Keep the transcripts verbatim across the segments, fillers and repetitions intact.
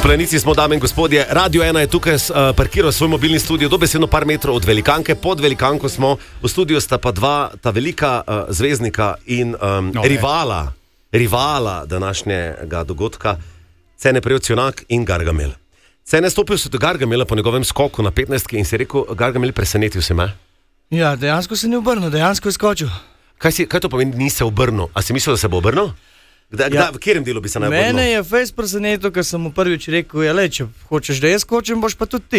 Planici smo, dame in gospodje. Radio ena je tukaj uh, parkiral svoj mobilni studio dobesedno par metrov od velikanke. Pod velikanko smo, v studiu sta pa dva ta velika uh, zvezdnika in um, no, rivala, rivala današnjega dogodka, Cene Prevcionak in Gargamel. Cene stopil se do Gargamela po njegovem skoku na petnajstki in si rekel, Gargamel, presenetil si me? Ja, dejansko se ni obrnil, dejansko je skočil. Kaj, si, kaj to pomeni, ni se obrnil? A si mislil, da se bo obrnil? Kda, ja. V katerem delu bi se naj obrnil? Mene je fejs presenetil, ker sem mu prvič rekel, ja, le, če hočeš, da jaz skočim, boš pa tudi ti.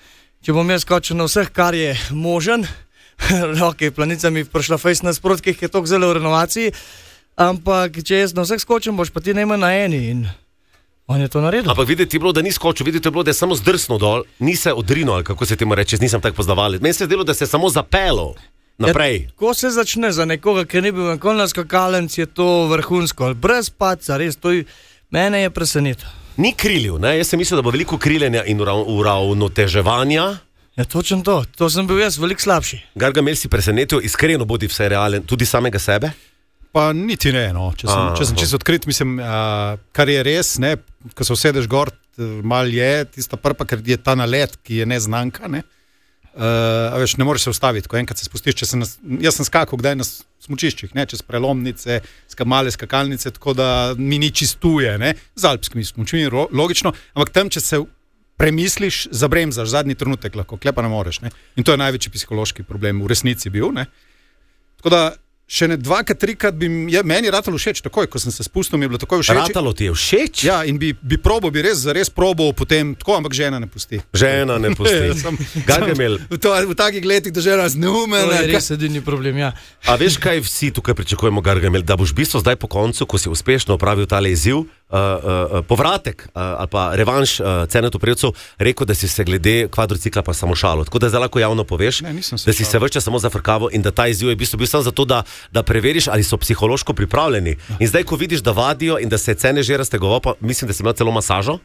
Če bom jaz skočil na vseh, kar je možen, ok, Planica mi prišla fejs nasprot, ki je toliko zelo v renovaciji, ampak če jaz na vseh skočim, boš pa ti najmanj na eni in on je to naredil. Ampak videti je bilo, da ni skočil, videti je bilo, da je samo zdrsnil dol, ni se odrinil, ali kako se temu reče, nisem tako poznavali. Meni se je zdelo, da se je samo zapelo naprej. Ja, ko se začne za nekoga, ki ni bil nikoli na skakalnic, je to vrhunsko, brez paca, res, to je, mene je presenetil. Ni krilil, ne? Jaz sem mislil, da bo veliko kriljenja in uravnoteževanja. Ja, točno to, to sem bil jaz veliko slabši. Gargamel, si presenetil, iskreno bodi vse realen, tudi samega sebe? Pa niti ne, no. Če sem, če sem čisto odkrit, mislim, a, kar je res, ne, ko se usedeš gor, mal je tista prpa, ker je ta nalet, ki je neznanka, ne. Uh, a veš, ne moreš se ustaviti, ko enkrat se spustiš, če sem, jaz sem skakal kdaj na smučiščih, ne, čez prelomnice, ska male skakalnice, tako da mi ni čistuje, ne, z alpskimi smučmi, logično, ampak tam, če se premisliš, zabremzaš, zadnji trenutek lahko, klepa ne moreš, ne, in to je največji psihološki problem v resnici bil, ne, tako da še ne dvakrat, trikrat bi je, meni ratalo všeč, takoj, ko sem se spustil, mi je bilo takoj všeč. Ratalo ti je všeč? Ja, in bi, bi probal, bi res, res probal potem, tako, ampak žena ne pusti. Žena ne pusti. Gargamel. V, v takih letih, da žena zneume. To je res edini problem, ja. A veš, kaj vsi tukaj pričakujemo, Gargamel, da boš v bistvu zdaj po koncu, ko si uspešno opravil tale izziv, uh, uh, povratek uh, ali pa revanš uh, Cenetu Prevcu, rekel, da si se glede kvadrocikla pa samo šalo. Tako da zdaj lahko javno poveš, ne, se da si šalo. Se vrča samo zafrkavo in da ta izziv je v bistvu bil samo zato, da da preveriš, ali so psihološko pripravljeni. In zdaj, ko vidiš, da vadijo in da se Cene že raztegoval, pa mislim, da si imel celo masažo,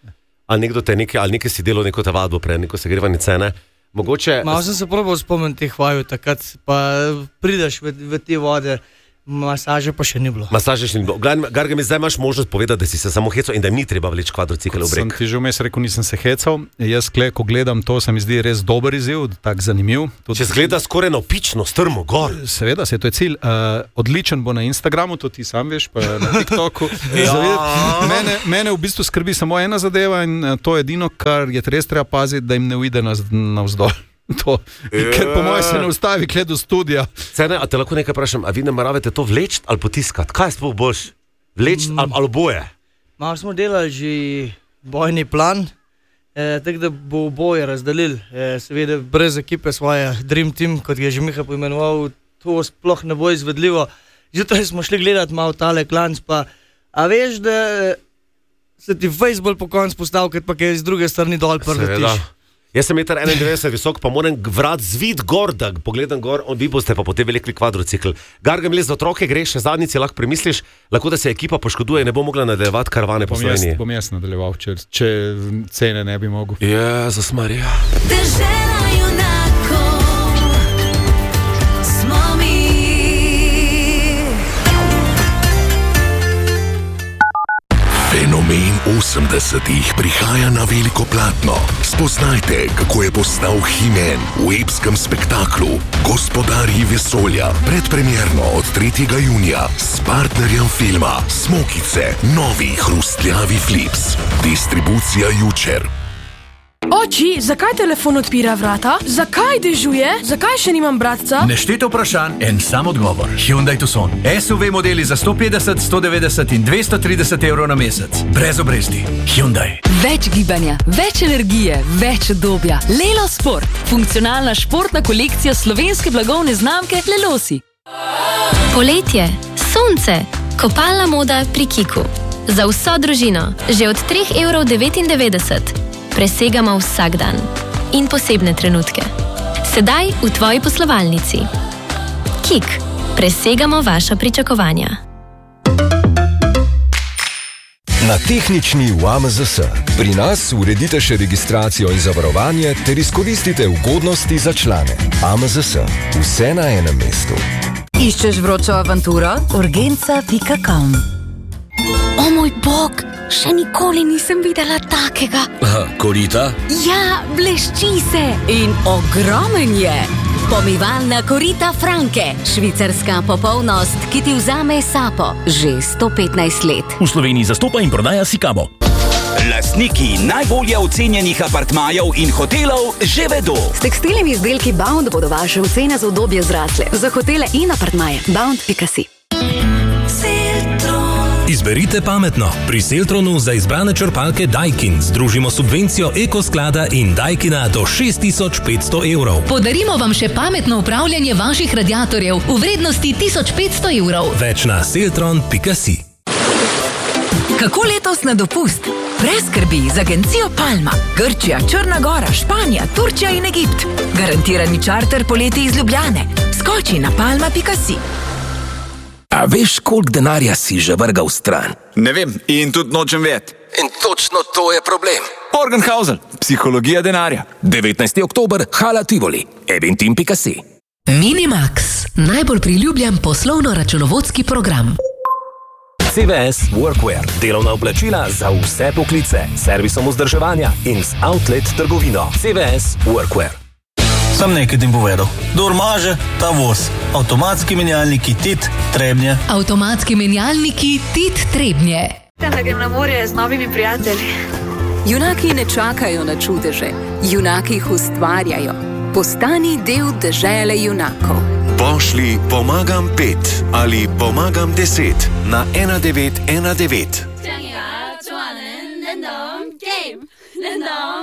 ali nekdo te nekaj, ali nekaj si delal neko te vadbo prej, neko segrevanje Cene. Mogoče... Malo sem se probal spomniti teh vaju, takrat pa prideš v, v te vode, masaže pa še ni bilo. Masaže še ni bilo. Gargamel, zdaj imaš možnost povedati, da si se samo hecal in da jim ni treba vleči kvadrocikl v breg. Sem ti že vmes rekel, nisem se hecal. Jaz, kle, ko gledam to, se mi zdi res dober izziv, tak zanimiv. Če zgleda skoraj naopično, strmo, gor. Seveda, se to je cilj. Uh, odličen bo na Instagramu, to ti sam veš, pa na TikToku. Ja. mene, mene v bistvu skrbi samo ena zadeva in to je edino, kar je res treba paziti, da jim ne uide navzdol. To, ker po mojem se ne ustavi kle do studija. Cene, a te lahko nekaj vprašam, a vi nameravate to vleči ali potiskati? Kaj je sploh boljš? Vleči mm. ali, ali boje? Malo smo delali že bojni plan, eh, tako da bo boje razdelil. Eh, seveda brez ekipe svoje Dream Team, kot je že Miha poimenoval, to sploh ne bo izvedljivo. Zjutraj smo šli gledati malo tale klanc, pa a veš, da se ti fejs bolj po konc postav, ker pa je iz druge strani dol prletiš. Jaz sem meter enaindevetdeset visok, pa moram vrat zvid gor, da pogledam gor, on vi boste pa potem velikli kvadrocikl. Gargamel, za otroke greš, še zadnjici lahko premisliš, lahko da se ekipa poškoduje, ne bo mogla nadaljevati karavane po Sloveniji. Bom jaz nadaljeval, če, če Cene ne bi mogel. Jezus Marija. Fenomen osemdesetih prihaja na veliko platno. Spoznajte, kako je postal He-Man v epskem spektaklu Gospodarji vesolja. Predpremierno od tretjega junija s partnerjem filma Smokice, novi hrustljavi flips. Distribucija Jučer. Oči, zakaj telefon odpira vrata? Zakaj dežuje? Zakaj še nimam bratca? Neštete vprašanj, en sam odgovor. Hyundai Tucson. S U V modeli za sto petdeset, sto devetdeset in dvesto trideset evrov na mesec. Brez obresti. Hyundai. Več gibanja, več energije, več udobja. Lelo Sport. Funkcionalna športna kolekcija slovenske blagovne znamke Lelosi. Poletje, sonce, kopalna moda pri Kiku. Za vso družino. Že od tri evre devetindevetdeset. Presegamo vsak dan in posebne trenutke. Sedaj v tvoji poslovalnici. Kik. Presegamo vaša pričakovanja. Na tehnični v A M Z S. Pri nas uredite še registracijo in zavarovanje ter izkoristite ugodnosti za člane. A M Z S. Vse na enem mestu. Iščeš vročo avanturo? urgenca pika com. O moj bog, še nikoli nisem videla takega. Aha, korita? Ja, blešči se in ogromen je. Pomivalna korita Franke, švicarska popolnost, ki ti vzame sapo že sto petnajst let. V Sloveniji zastopa in prodaja Sikabo. Lastniki najbolje ocenjenih apartmajev in hotelov že vedo. S tekstilnimi izdelki Bound bodo vaše ocene za udobje zrasle. Za hotele in apartmaje. bound pika si. Izberite pametno. Pri Seltronu za izbrane črpalke Daikin združimo subvencijo Ekosklada in Daikina do šest tisoč petsto evrov. Podarimo vam še pametno upravljanje vaših radiatorjev v vrednosti tisoč petsto evrov. Več na seltron pika si. Kako letos na dopust? Brez skrbi z agencijo Palma. Grčija, Črna Gora, Španija, Turčija in Egipt. Garantirani čarter poleti iz Ljubljane. Skoči na palma pika si. A veš, koliko denarja si že vrgal stran? Ne vem in tudi nočem vedeti. In točno to je problem. Morgenhausen, psihologija denarja. devetnajsti oktober, Hala Tivoli, eventim pika si. Minimax, najbolj priljubljen poslovno-računovodski program. C V S Workwear, delovna oblačila za vse poklice, servisom vzdrževanja in z outlet trgovino. C V S Workwear. Sam nekaj tim povedal. Dor maže, ta voz. Avtomatski menjalniki Tit Trebnje. Avtomatski menjalniki Tit Trebnje. Da grem na morje z novimi prijatelji. Junaki ne čakajo na čudeže. Junaki jih ustvarjajo. Postani del dežele junakov. Pošli pomagam pet ali pomagam deset na ena devet ena devet.